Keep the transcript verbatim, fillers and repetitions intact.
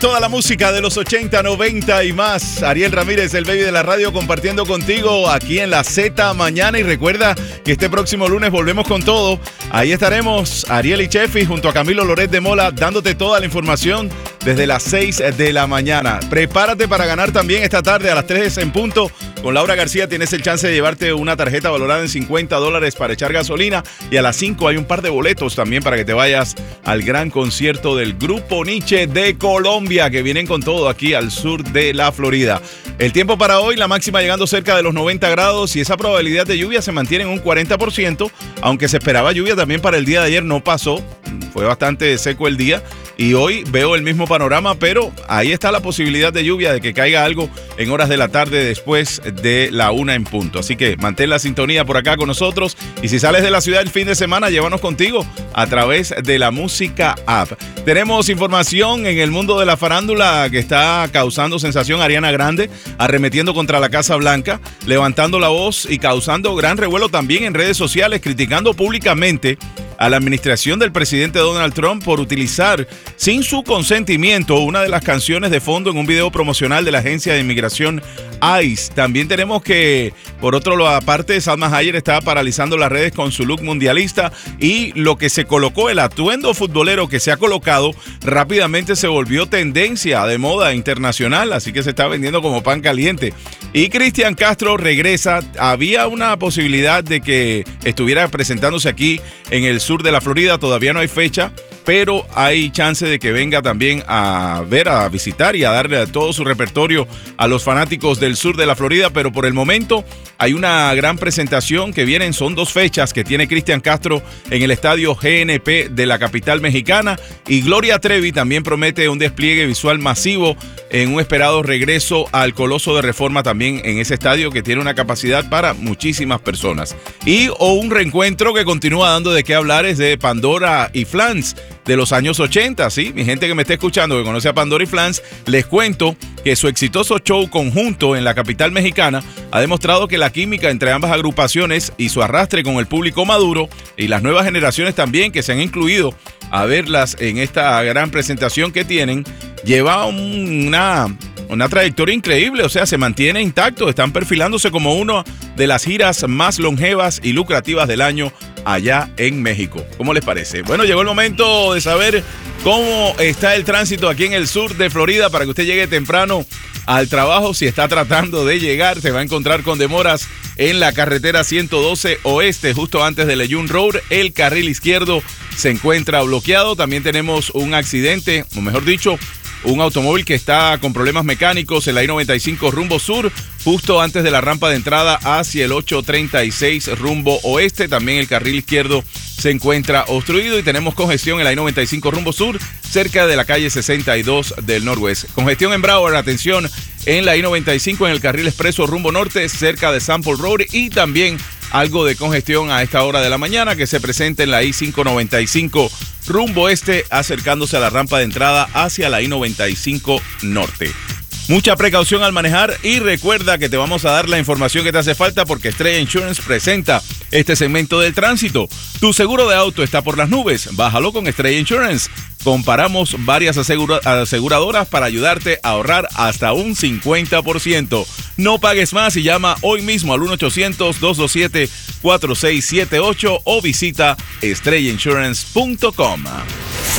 Toda la música de los ochenta, noventa y más. Ariel Ramírez, el baby de la radio, compartiendo contigo aquí en la Z Mañana. Y recuerda que este próximo lunes volvemos con todo. Ahí estaremos Ariel y Chefi junto a Camilo Loret de Mola dándote toda la información desde las seis de la mañana. Prepárate para ganar también esta tarde a las tres en punto. Con Laura García tienes el chance de llevarte una tarjeta valorada en cincuenta dólares para echar gasolina. Y a las cinco hay un par de boletos también para que te vayas al gran concierto del Grupo Nietzsche de Colombia, que vienen con todo aquí al sur de la Florida. El tiempo para hoy, la máxima llegando cerca de los noventa grados y esa probabilidad de lluvia se mantiene en un cuarenta por ciento, aunque se esperaba lluvia también para el día de ayer, no pasó, fue bastante seco el día. Y hoy veo el mismo panorama, pero ahí está la posibilidad de lluvia, de que caiga algo en horas de la tarde después de la una en punto. Así que mantén la sintonía por acá con nosotros. Y si sales de la ciudad el fin de semana, llévanos contigo a través de la Música App. Tenemos información en el mundo de la farándula que está causando sensación. Ariana Grande arremetiendo contra la Casa Blanca, levantando la voz y causando gran revuelo también en redes sociales, criticando públicamente a la administración del presidente Donald Trump por utilizar sin su consentimiento una de las canciones de fondo en un video promocional de la agencia de inmigración ICE. También tenemos que, por otro lado, aparte, Salma Hayek estaba paralizando las redes con su look mundialista y lo que se colocó, el atuendo futbolero que se ha colocado, rápidamente se volvió tendencia de moda internacional, así que se está vendiendo como pan caliente. Y Cristian Castro regresa. Había una posibilidad de que estuviera presentándose aquí en el sur de la Florida, todavía no hay fecha, pero hay chance de que venga también a ver, a visitar y a darle todo su repertorio a los fanáticos del sur de la Florida. Pero por el momento hay una gran presentación que vienen, son dos fechas que tiene Cristian Castro en el estadio G N P de la capital mexicana, y Gloria Trevi también promete un despliegue visual masivo en un esperado regreso al Coloso de Reforma, también en ese estadio que tiene una capacidad para muchísimas personas. Y o un reencuentro que continúa dando de qué hablar es de Pandora y Flans de los años ochenta, ¿sí? Mi gente que me está escuchando, que conoce a Pandora y Flans, les cuento que su exitoso show conjunto en la capital mexicana ha demostrado que la química entre ambas agrupaciones y su arrastre con el público maduro y las nuevas generaciones también que se han incluido a verlas en esta gran presentación que tienen, lleva una, una trayectoria increíble, o sea, se mantiene intacto, están perfilándose como una de las giras más longevas y lucrativas del año allá en México. ¿Cómo les parece? Bueno, llegó el momento de saber cómo está el tránsito aquí en el sur de Florida para que usted llegue temprano al trabajo. Si está tratando de llegar, se va a encontrar con demoras en la carretera ciento doce Oeste, justo antes de Lejeune Road. El carril izquierdo se encuentra bloqueado. También tenemos un accidente, o mejor dicho, un automóvil que está con problemas mecánicos en la I noventa y cinco rumbo sur, justo antes de la rampa de entrada hacia el ochocientos treinta y seis rumbo oeste. También el carril izquierdo se encuentra obstruido y tenemos congestión en la I noventa y cinco rumbo sur, cerca de la calle sesenta y dos del Norwest. Congestión en Broward, atención, en la I noventa y cinco en el carril expreso rumbo norte, cerca de Sample Road, y también algo de congestión a esta hora de la mañana que se presenta en la I quinientos noventa y cinco rumbo este, acercándose a la rampa de entrada hacia la I noventa y cinco norte. Mucha precaución al manejar y recuerda que te vamos a dar la información que te hace falta porque Estrella Insurance presenta este segmento del tránsito. Tu seguro de auto está por las nubes, bájalo con Estrella Insurance. Comparamos varias asegura- aseguradoras para ayudarte a ahorrar hasta un cincuenta por ciento. No pagues más y llama hoy mismo al uno ochocientos, dos dos siete, cuatro seis siete ocho o visita estrella insurance punto com.